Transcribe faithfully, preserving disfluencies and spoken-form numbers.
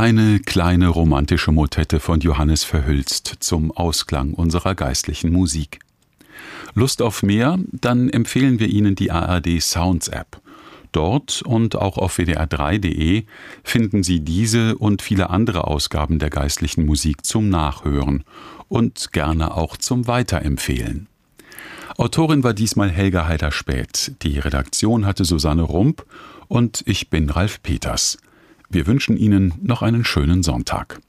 Eine kleine romantische Motette von Johannes Verhülst zum Ausklang unserer geistlichen Musik. Lust auf mehr? Dann empfehlen wir Ihnen die A R D Sounds App. Dort und auch auf w d r drei punkt de finden Sie diese und viele andere Ausgaben der geistlichen Musik zum Nachhören und gerne auch zum Weiterempfehlen. Autorin war diesmal Helga Heider-Späth, die Redaktion hatte Susanne Rump und ich bin Ralf Peters. Wir wünschen Ihnen noch einen schönen Sonntag.